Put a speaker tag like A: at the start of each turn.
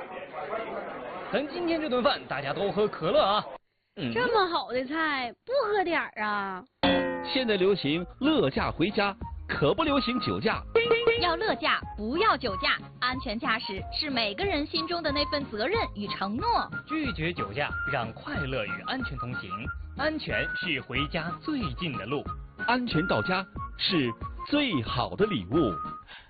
A: 等今天这顿饭，大家都喝可乐啊！
B: 这么好的菜，不喝点儿啊？
C: 现在流行乐驾回家，可不流行酒驾。
D: 要乐驾，不要酒驾。安全驾驶是每个人心中的那份责任与承诺。
A: 拒绝酒驾，让快乐与安全同行。安全是回家最近的路，
C: 安全到家是最好的礼物。